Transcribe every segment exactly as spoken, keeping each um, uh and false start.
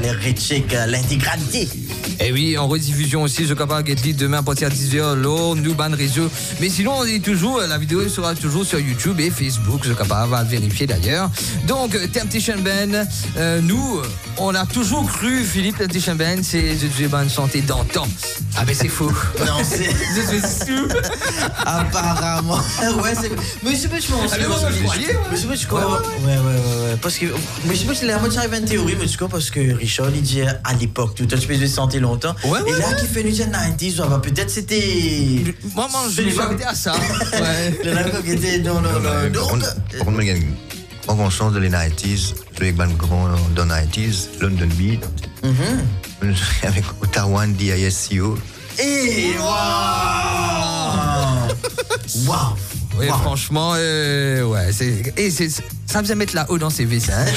aller rechecker l'intégralité. Et oui, en rediffusion aussi, je capable de demain à partir de dix heures, l'eau, nous ban réseau. Mais sinon, on dit toujours, la vidéo sera toujours sur YouTube et Facebook, je capable va vérifier d'ailleurs. Donc, Temptation Band, euh, nous, on a toujours cru, Philippe, Temptation Band, c'est The Band Santé d'antan. Ah, mais c'est faux. Non, c'est. Je suis sûr. Apparemment. Ouais, c'est. Mais je sais pas, je pense. Ah, mais moi, je croyais, ouais. Mais je sais pas, je crois. Ouais, ouais, ouais, ouais. Parce que. Mais je sais pas, c'est la moitié arrive une théorie, mais je crois parce que Richard, il dit à l'époque, tout le temps, je de santé longtemps. Ouais, ouais, et là, ouais. qui fait le quatre-vingt-dix, peut-être c'était. Moi, moi, je n'ai pas été à ça. Ouais. Le lac qui était. Non, non, non. Par Donc. contre, par contre, il y a une grande chance de les quatre-vingt-dix, je suis avec grand dans les quatre-vingt-dix, London Beat, Mhm. avec Ottawa, D I S C O. Et waouh! Waouh! Oui, Wow. franchement, euh, ouais, c'est, et c'est, ça me faisait mettre la haut dans ses vis, hein.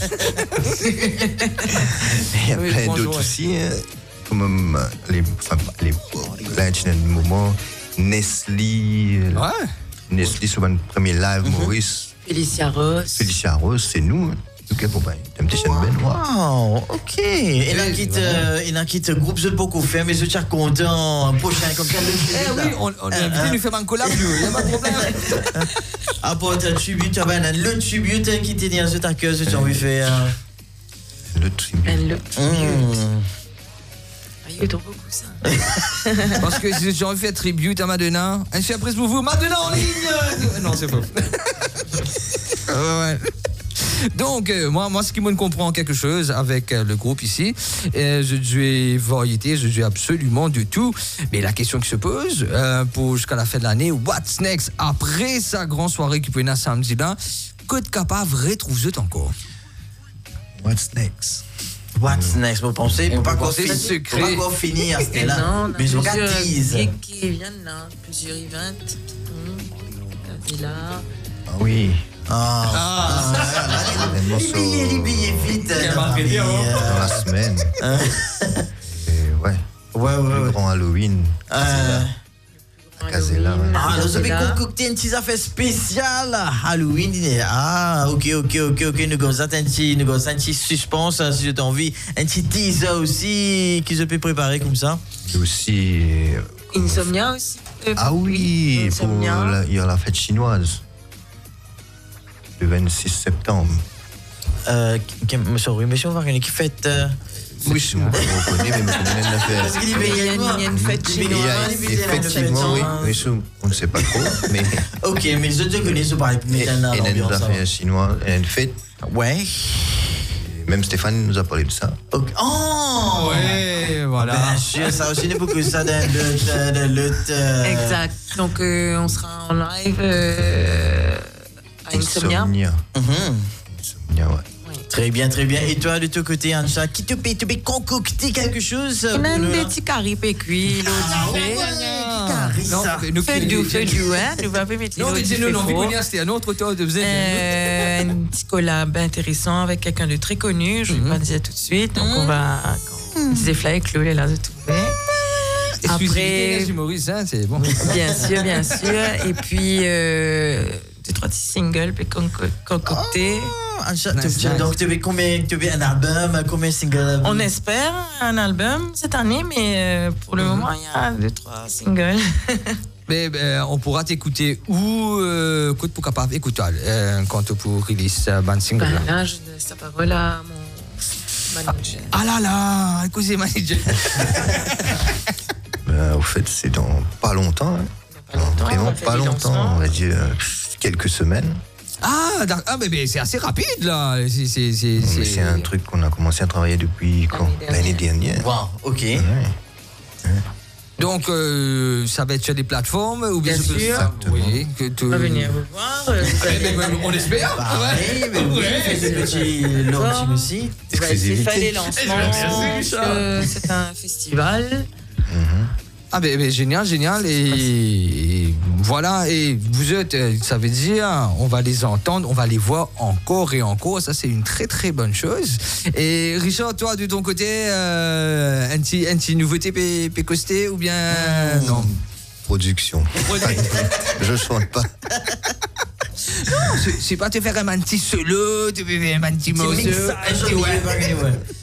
Il y a Oui, plein bonjour, d'autres ouais. aussi, hein, comme euh, les, enfin, les, là, il y a un moment, Nestlé, euh, Ouais. Nestlé sur un premier live, Maurice, Félicia Ross. Félicia Rose, c'est nous, hein. En tout cas, pour pas Temptation Band, ouais. Wow, ok. Et là, Oui, quitte, voilà. euh, il a quitté groupe, je ne peux pas faire, mais je suis content. Prochain, comme ça, Eh oui, on, on est invité à nous faire un collab, il n'y a pas de problème. Apporte un tribute, tu as le tribute qui était dans ce cœur, je t'ai envie de faire. Le tribut. And look to you. Mmh. Ah, il est trop beaucoup ça. Parce que si j'ai envie de faire tribute à Madonna, un surprise pour vous, Madonna en ligne. Non, c'est faux. Ouais, ouais. Donc, euh, moi, moi, ce qui me comprend quelque chose avec euh, le groupe ici, euh, je joue variété, je joue absolument de tout. Mais la question qui se pose, euh, pour jusqu'à la fin de l'année, what's next? Après sa grande soirée qui peut être samedi là, que de capable retrouver encore? What's next? What's next? Vous pensez? Pour Vous pas qu'on pensez finisse. secret. Pour pas qu'on finisse, c'était là. Non, on a Mais je plusieurs gatise. gigs qui viennent là, plusieurs events. Hum, la villa. Ah oui, Ah. un morceau Libillé, libillé, vite. Quel euh, marketing, hein. euh, dans la semaine. Et ouais, Ouais, ouais, le ouais. grand Halloween. Euh, Casella, ouais. Ah, alors, vous avez Casella. concocté une petite affaire spéciale Halloween. Ah, ok, ok, ok, ok. Nous avons un petit, nous avons un petit suspense, hein, si j'ai envie. Un petit teaser aussi qui se peut préparer comme ça. Et aussi. euh, Insomnia aussi. Euh, Ah oui, pour Insomnia. la, il y a la fête chinoise. Le vingt-six septembre. Euh, qui- qui- sorry, monsieur, on va regarder qui fête. Euh, Oui, je ne reconnais, mais je connais la parce fête. qu'il y Il y a une- il y a une fête Il y chinoise. a effectivement, oui, oui, je- on ne sait pas trop, mais Ok, mais je te connais, je parle pour il y mettre a dans une l'ambiance. affaire chinoise, il y a une fête. Ouais. Même Stéphane nous a parlé de ça. Ok. Oh! Ouais, voilà. Bien sûr, ça aussi n'est pas que ça dans le. dans le- euh, Exact. Donc euh, on sera en live euh, à Insomnia. Insomnia. Mhm. Insomnia, ouais. Très bien, très bien. Et toi, de ton côté, Ancha, qui te peut, te peut concocter quelque chose? On a pour un nous, là? petit carré cuit, l'eau du fait. Non, mais nous Fait qui- du feu du hein, nous va pas mettre Non, l'eau mais du c'est nous, fait non, faux. Vigonia, c'était un autre auteur de faisait. Euh, un petit collab intéressant avec quelqu'un de très connu, je ne vais pas dire tout de suite. Donc on va. On disait Fly Clou, est là de trouver. Exclusivité Après, des humoristes, hein, c'est bon. bien sûr, bien sûr. Et puis, euh, deux, trois petits singles puis conco- concoctés. Ah, Ancha, Nice, tu- nice. donc, tu veux combien, tu veux un album, combien de singles? On espère un album cette année, mais euh, pour le moment, il y a deux, trois singles. Mais ben, on pourra t'écouter ou euh, écoute pour capable écoute euh, quand tu pour release euh, band single. Ben, là. là, je laisse la parole à mon manager. Ah là là, écoutez manager. Ben, au fait, c'est dans pas longtemps. Hein. Pas longtemps, Vraiment on fait pas des longtemps, lancements. on va dire euh, quelques semaines. Ah, d'accord. Ah mais, mais c'est assez rapide là. C'est c'est c'est Mais c'est un truc qu'on a commencé à travailler depuis quand L'année L'année dernière. Wow, ok. Ouais. Donc euh, ça va être sur des plateformes ou bien Bien je peux- sûr. Oui, que tu On va venir vous voir. euh, vous Ah, mais- allez- mais- mais on espère. Bah, ouais. oui, mais oui, Ouais. fais des petits launching aussi. On va essayer de faire les Eh, je lancements. vais essayer ça. euh, C'est un festival. Ah ben, ben, génial, génial et, et voilà et vous êtes, euh, ça veut dire on va les entendre, on va les voir encore et encore, ça c'est une très très bonne chose. Et Richard, toi de ton côté, euh, un petit un petit nouveauté pé, pé costé ou bien non? Production. Je chante pas. C'est- C'est pas te faire un petit solo, te faire un petit morceau, Mixage, un petit- ouais. ouais.